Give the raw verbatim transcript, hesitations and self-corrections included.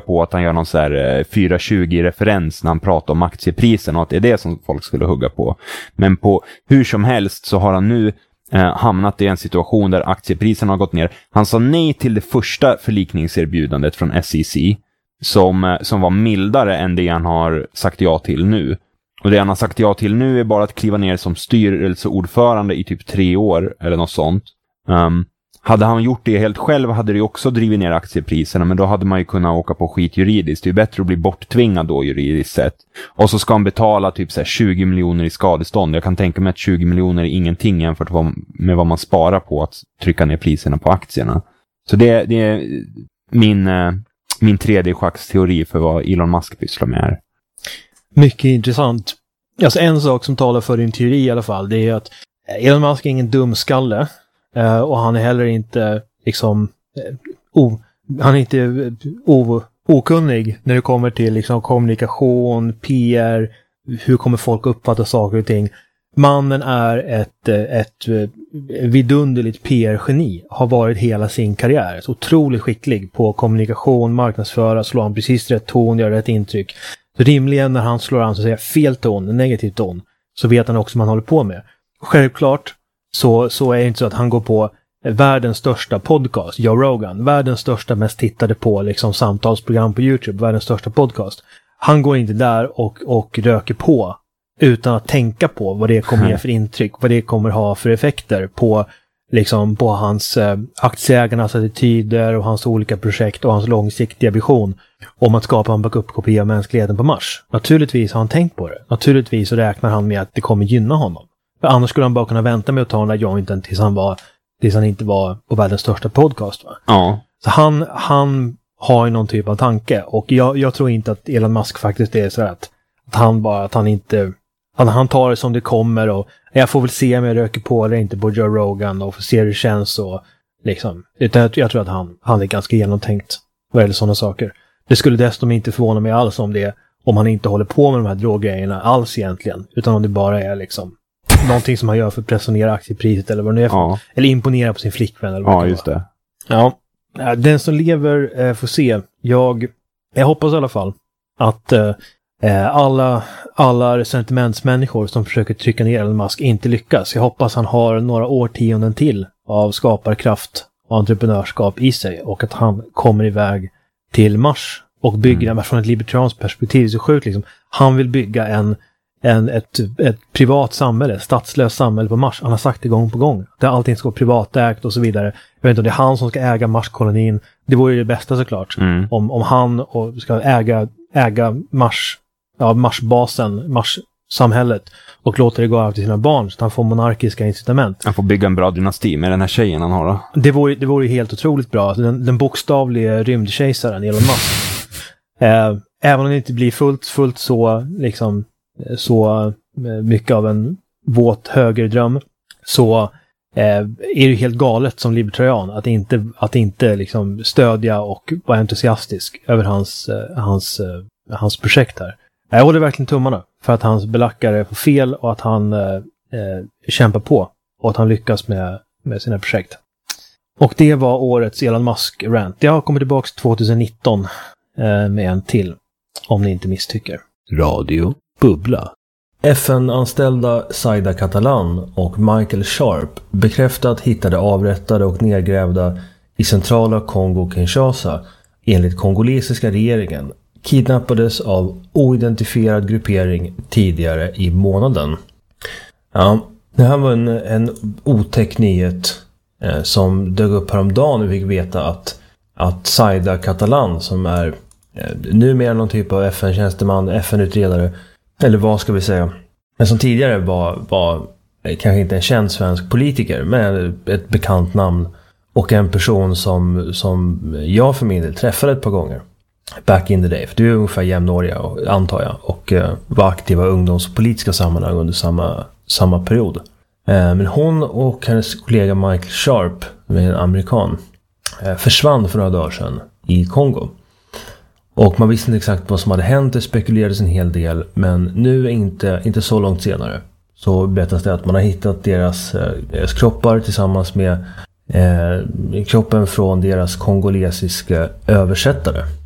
på att han gör någon så här fyra tjugo-referens när han pratar om aktieprisen och att det är det som folk skulle hugga på. Men på hur som helst så har han nu eh, hamnat i en situation där aktiepriserna har gått ner. Han sa nej till det första förlikningserbjudandet från S E C som, som var mildare än det han har sagt ja till nu. Och det han har sagt ja till nu är bara att kliva ner som styrelseordförande i typ tre år eller något sånt. Um, hade han gjort det helt själv hade det också drivit ner aktiepriserna, men då hade man ju kunnat åka på skit juridiskt. Det är bättre att bli borttvingad då juridiskt sett. Och så ska han betala typ så här tjugo miljoner i skadestånd. Jag kan tänka mig att tjugo miljoner är ingenting jämfört med vad man sparar på att trycka ner priserna på aktierna. Så det, det är min, min tredje schacksteori för vad Elon Musk pysslar med är. Mycket intressant. Alltså en sak som talar för din teori i alla fall, det är att Elon Musk är ingen dumskalle. Uh, och han är heller inte liksom uh, o, han är inte uh, o, okunnig när det kommer till liksom kommunikation, P R, hur kommer folk uppfatta saker och ting. Mannen är ett, uh, ett uh, vidunderligt P R-geni, har varit hela sin karriär. Så otroligt skicklig på kommunikation, marknadsföra, slå an precis rätt ton, göra rätt intryck. Så rimligen när han slår an så att säga fel ton, en negativ ton, så vet han också vad han håller på med. Självklart Så, så är det inte så att han går på världens största podcast, Joe Rogan, världens största mest tittade på liksom, samtalsprogram på YouTube, världens största podcast. Han går inte där och, och röker på utan att tänka på vad det kommer ge för intryck, vad det kommer ha för effekter på, liksom, på hans eh, aktieägarnas attityder och hans olika projekt och hans långsiktiga vision om att skapa en backup-kopia av mänskligheten på Mars. Naturligtvis har han tänkt på det. Naturligtvis så räknar han med att det kommer gynna honom. För annars skulle han bara kunna vänta med att ta den där jointen tills han, var, tills han inte var på världens största podcast. Va? Ja. Så han, han har ju någon typ av tanke. Och jag, jag tror inte att Elon Musk faktiskt är så att, att han bara, att han inte, han, han tar det som det kommer och jag får väl se om jag röker på eller inte på Joe Rogan och får se hur det känns och liksom. Utan jag, jag tror att han, han är ganska genomtänkt vad gäller sådana saker. Det skulle dessutom inte förvåna mig alls om det, om han inte håller på med de här droggrejerna alls egentligen. Utan om det bara är liksom någonting som han gör för att pressa ner aktiepriset eller vad det nu är för. Ja. Eller imponera på sin flickvän eller vad ja, det just det. Ja, den som lever eh, får se. Jag, jag hoppas i alla fall att eh, alla, alla sentimentsmänniskor som försöker trycka ner Elon Musk inte lyckas. Jag hoppas han har några årtionden till av skaparkraft och entreprenörskap i sig och att han kommer iväg till Mars och bygger mm. från ett libertarianskt perspektiv. Så sjukt liksom. Han vill bygga en En, ett, ett privat samhälle, statslöst samhälle på Mars. Han har sagt det gång på gång. Där allting ska vara privatägt och så vidare. Jag vet inte om det är han som ska äga Marskolonin. Det vore ju det bästa såklart. Mm. Om, om han och ska äga, äga Mars, ja, Marsbasen, Mars-samhället och låta det gå av till sina barn så att han får monarkiska incitament. Han får bygga en bra dynasti med den här tjejen han har då. Det vore, det vore ju helt otroligt bra. Den, den bokstavliga rymdkejsaren Elon Musk. Eh, även om det inte blir fullt, fullt så liksom så mycket av en våt högerdröm så eh, är det helt galet som libertarian att inte, att inte liksom stödja och vara entusiastisk över hans, eh, hans, eh, hans projekt här. Jag håller verkligen tummarna för att hans belackare får fel och att han eh, kämpar på och att han lyckas med, med sina projekt. Och det var årets Elon Musk-rant. Jag har kommit tillbaka tjugonitton eh, med en till, om ni inte misstycker. Radio Bubbla. F N-anställda Zaida Catalan och Michael Sharp bekräftat hittade avrättade och nedgrävda i centrala Kongo-Kinshasa enligt kongolesiska regeringen kidnappades av oidentifierad gruppering tidigare i månaden. Ja, det här var en, en otäck nyhet eh, som dök upp häromdagen. Vi fick veta att, att Zaida Catalan, som är eh, numera någon typ av F N-tjänsteman, F N-utredare, eller vad ska vi säga, men som tidigare var, var eh, kanske inte en känd svensk politiker, men ett bekant namn och en person som, som jag för min del träffade ett par gånger back in the day, för du är ungefär jämnåriga antar jag, och eh, var aktiva ungdomspolitiska sammanhang under samma, samma period. Eh, men hon och hennes kollega Michael Sharp, med en amerikan, eh, försvann för några dagar sedan i Kongo. Och man visste inte exakt vad som hade hänt, det spekulerades en hel del, men nu inte, inte så långt senare så berättas det att man har hittat deras, eh, deras kroppar tillsammans med eh, kroppen från deras kongolesiska översättare.